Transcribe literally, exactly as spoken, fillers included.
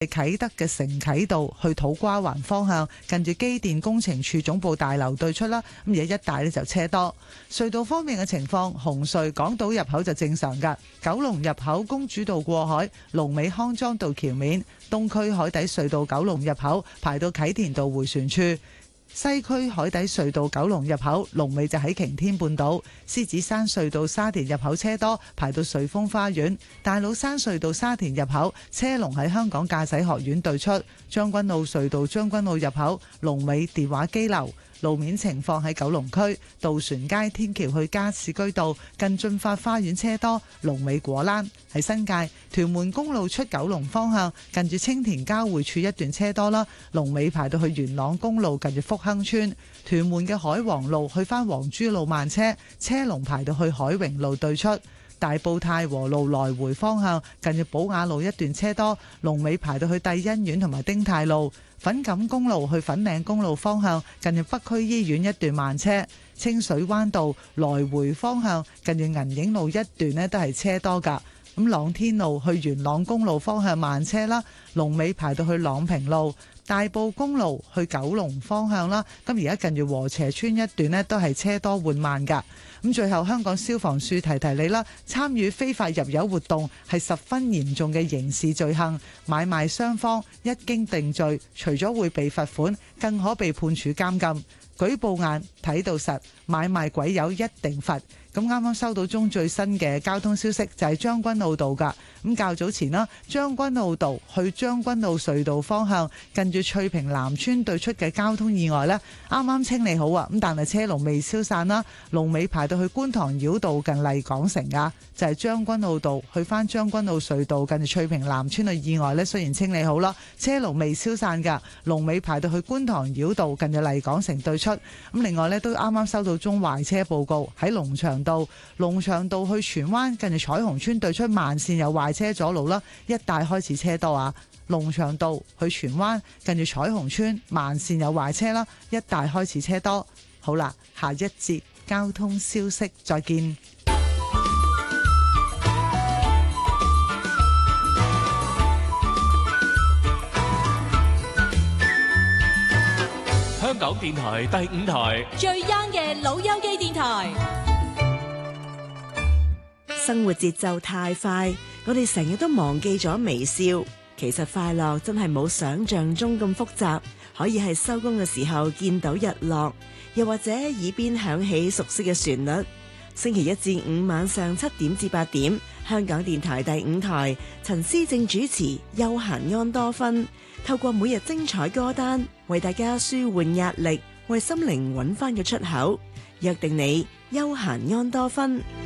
啟德嘅承啟道去土瓜灣方向，近住機電工程處總部大樓對出啦。咁而家一帶呢就車多。隧道方面嘅情況，紅隧港島入口就正常㗎。九龍入口公主道過海，龍尾康莊道橋面，東區海底隧道九龍入口排到啟田道迴旋處。西區海底隧道九龍入口龍尾就喺擎天半島，獅子山隧道沙田入口車多排到瑞豐花園，大老山隧道沙田入口車龍喺香港駕駛學院對出，將軍澳隧道將軍澳入口龍尾電話機樓。路面情況喺九龍區渡船街天橋去加士居道近駿發花園車多，龍尾果欄。喺新界屯門公路出九龍方向近住青田交匯處一段車多啦，龍尾排到去元朗公路近住福亨村。屯門嘅海皇路去返黃珠路慢車，車龍排到去海榮路對出。大埔太和路來回方向近住寶雅路一段車多，龍尾排到去帝欣苑同埋丁太路。粉錦公路去粉嶺公路方向近住北區醫院一段慢車。清水灣道來回方向近住銀影路一段呢都係車多噶。咁朗天路去元朗公路方向慢車啦，龍尾排到去朗平路。大埔公路去九龍方向啦，咁而家近住禾輋村一段呢都係車多緩慢噶。咁最後香港消防處提提你啦，參與非法入油活動係十分嚴重嘅刑事罪行，買賣雙方一經定罪，除咗會被罰款，更可被判處監禁。舉報眼睇到實，買賣鬼友一定罰。咁啱啱收到中最新嘅交通消息，就係將軍澳道噶。咁較早前啦，將軍澳道去將軍澳隧道方向，近住翠屏南村對出嘅交通意外呢，啱啱清理好啊。咁但係車龍未消散啦，龍尾排到去觀塘繞道近麗港城啊。就係將軍澳道去翻將軍澳隧道近住翠屏南村嘅意外呢，雖然清理好啦，車龍未消散噶，龍尾排到去觀塘繞道近住麗港城對出。咁另外呢，都啱啱收到宗壞車報告，喺龍翔道龍翔道去荃灣近住彩虹村對出慢線有壞車阻路啦，一帶開始車多啊。龍翔道去荃灣近住彩虹村慢線有壞車啦，一帶開始車多。好啦，下一節交通消息再見。 香港電台第五台最 young 嘅老友記電台。 生活節奏太快，我哋成日都忘記咗微笑。其實快樂真係冇想象中咁複雜，可以係收工嘅時候見到日落，又或者耳邊響起熟悉嘅旋律。星期一至五晚上七點至八點，香港電台第五台，陳思正主持休閒安多芬，透過每日精彩歌單，為大家舒緩壓力，為心靈揾翻個出口。約定你休閒安多芬。